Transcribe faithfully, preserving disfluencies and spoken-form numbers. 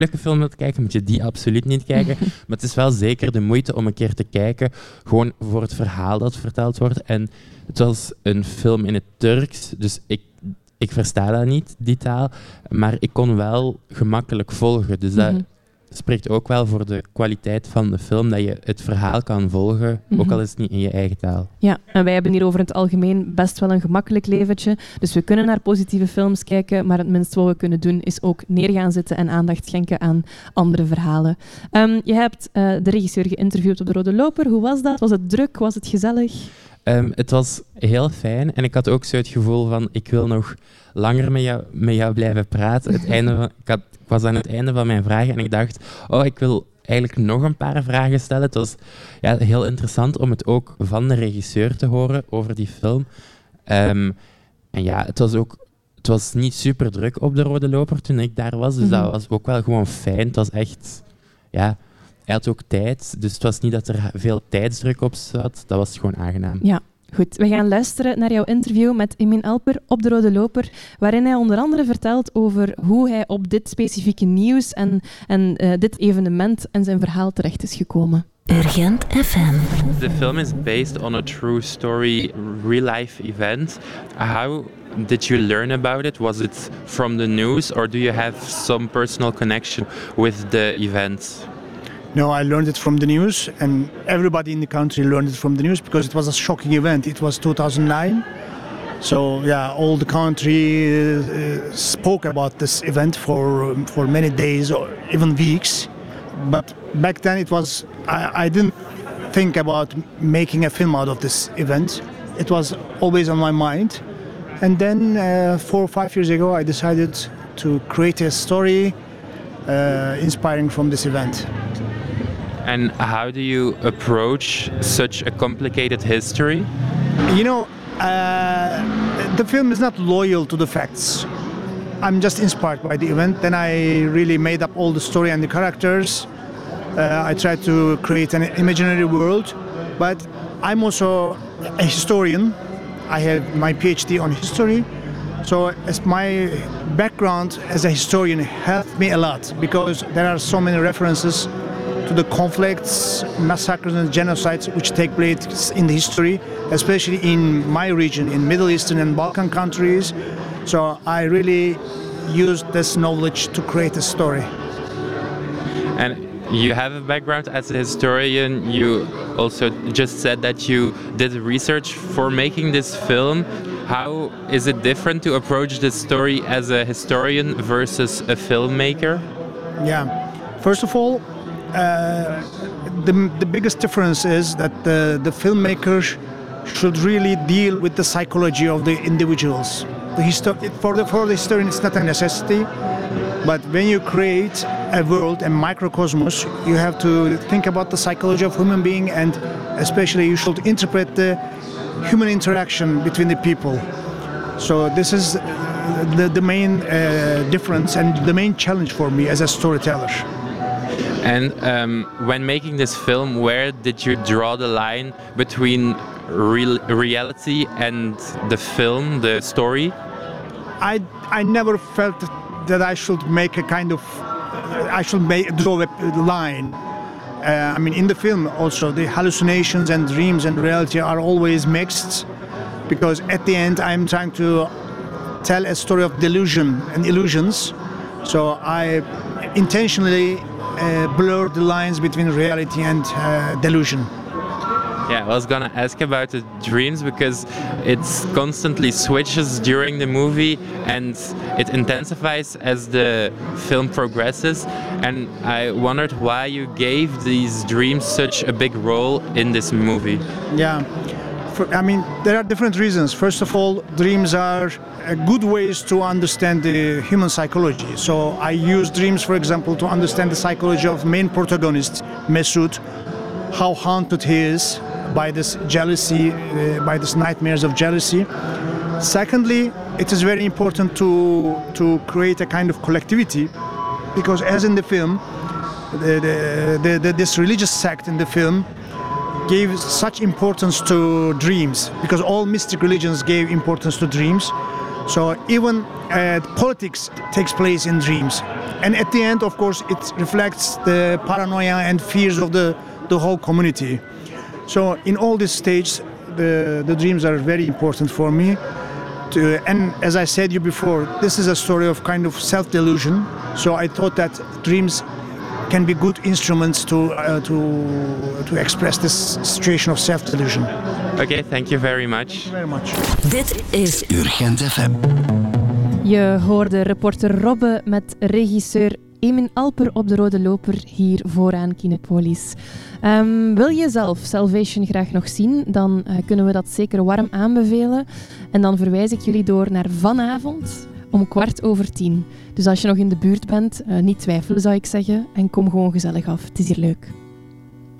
leuke film wilt kijken, moet je die absoluut niet kijken. Maar het is wel zeker de moeite om een keer te kijken, gewoon voor het verhaal dat verteld wordt. En het was een film in het Turks, dus ik, ik versta dat niet, die taal. Maar ik kon wel gemakkelijk volgen. Dus dat mm-hmm. spreekt ook wel voor de kwaliteit van de film, dat je het verhaal kan volgen, mm-hmm. ook al is het niet in je eigen taal. Ja, en wij hebben hier over het algemeen best wel een gemakkelijk leventje. Dus we kunnen naar positieve films kijken, maar het minste wat we kunnen doen is ook neer gaan zitten en aandacht schenken aan andere verhalen. Um, je hebt uh, de regisseur geïnterviewd op de Rode Loper. Hoe was dat? Was het druk? Was het gezellig? Um, het was heel fijn en ik had ook zo het gevoel van ik wil nog langer met jou, met jou blijven praten. Het einde van, ik, had, ik was aan het einde van mijn vragen en ik dacht, oh, ik wil eigenlijk nog een paar vragen stellen. Het was ja, heel interessant om het ook van de regisseur te horen over die film. Um, en ja, het was ook het was niet super druk op de Rode Loper toen ik daar was, dus mm-hmm. dat was ook wel gewoon fijn. Het was echt, ja... Hij had ook tijd, dus het was niet dat er veel tijdsdruk op zat. Dat was gewoon aangenaam. Ja, goed. We gaan luisteren naar jouw interview met Emin Alper op de Rode Loper, waarin hij onder andere vertelt over hoe hij op dit specifieke nieuws en, en uh, dit evenement en zijn verhaal terecht is gekomen. Urgent F M. The film is based on a true story, real-life event. How did you learn about it? Was it from the news, or do you have some personal connection with the event? No, I learned it from the news, and everybody in the country learned it from the news because it was a shocking event. It was two thousand nine, so yeah, all the country uh, spoke about this event for um, for many days or even weeks. But back then, it was I, I didn't think about making a film out of this event. It was always on my mind, and then uh, four or five years ago, I decided to create a story uh, inspiring from this event. And how do you approach such a complicated history? You know, uh, the film is not loyal to the facts. I'm just inspired by the event. Then I really made up all the story and the characters. Uh, I tried to create an imaginary world. But I'm also a historian. I have my PhD on history. So as my background as a historian helped me a lot because there are so many references to the conflicts, massacres and genocides which take place in the history, especially in my region, in Middle Eastern and Balkan countries. So I really used this knowledge to create a story. And you have a background as a historian. You also just said that you did research for making this film. How is it different to approach this story as a historian versus a filmmaker? Yeah, first of all, Uh, the, the biggest difference is that the, the filmmakers should really deal with the psychology of the individuals. The histo- for, the, for the historian, it's not a necessity, but when you create a world, a microcosmos, you have to think about the psychology of human being, and especially you should interpret the human interaction between the people. So this is the, the main uh, difference and the main challenge for me as a storyteller. And um, when making this film, where did you draw the line between real reality and the film, the story? I I never felt that I should make a kind of I should make, draw a line. Uh, I mean, in the film also the hallucinations and dreams and reality are always mixed, because at the end I'm trying to tell a story of delusion and illusions. So I intentionally Uh, blur the lines between reality and uh, delusion. Yeah, I was gonna ask about the dreams because it constantly switches during the movie and it intensifies as the film progresses. And I wondered why you gave these dreams such a big role in this movie. Yeah, For, I mean, there are different reasons. First of all, dreams are uh, good ways to understand the human psychology. So I use dreams, for example, to understand the psychology of main protagonist, Mesut, how haunted he is by this jealousy, uh, by these nightmares of jealousy. Secondly, it is very important to, to create a kind of collectivity, because as in the film, the, the, the, the, this religious sect in the film gave such importance to dreams, because all mystic religions gave importance to dreams. So even uh, politics takes place in dreams. And at the end, of course, it reflects the paranoia and fears of the, the whole community. So in all these stages, the, the dreams are very important for me. To, and as I said you before, this is a story of kind of self-delusion. So I thought that dreams can be good instruments to, uh, to, to express this situation of self-delusion. Okay, thank you very much. Thank you very much. Dit is Urgent F M. Je hoorde reporter Robbe met regisseur Emin Alper op de rode loper hier vooraan Kinepolis. Um, wil je zelf Salvation graag nog zien, dan uh, kunnen we dat zeker warm aanbevelen. En dan verwijs ik jullie door naar vanavond om kwart over tien. Dus als je nog in de buurt bent, uh, niet twijfelen zou ik zeggen. En kom gewoon gezellig af. Het is hier leuk.